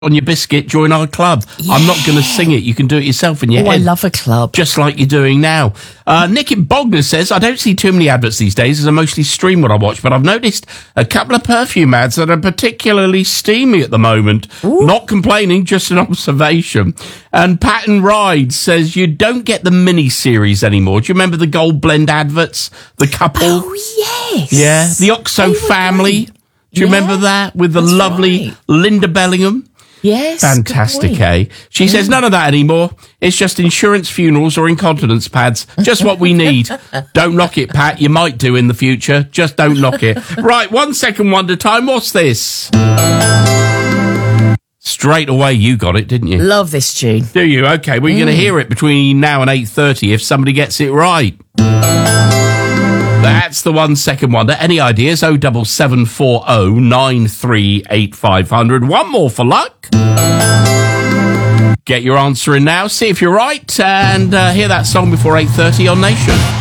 on your biscuit, join our club. Yeah. I'm not going to sing it. You can do it yourself in your head. I love a club. Just like you're doing now. Nick in Bognor says, I don't see too many adverts these days as I mostly stream what I watch, but I've noticed a couple of perfume ads that are particularly steamy at the moment. Ooh. Not complaining, just an observation. And Patton Ride says, you don't get the mini-series anymore. Do you remember the Gold Blend adverts? The couple? Oh, yes. Yeah. The Oxo family. Do you remember that? With the lovely Linda Bellingham? Yes. Fantastic, eh? She says, none of that anymore. It's just insurance, funerals, or incontinence pads. Just what we need. Don't knock it, Pat. You might do in the future. Just don't knock it. Right, 1 second wonder time. What's this? Straight away, you got it, didn't you? Love this tune. Do you? Okay, we're going to hear it between now and 8:30 if somebody gets it right. That's the 1 second wonder. Any ideas? 07740 938 500. One more for luck. Get your answer in now. See if you're right. And hear that song before 8:30 on Nation.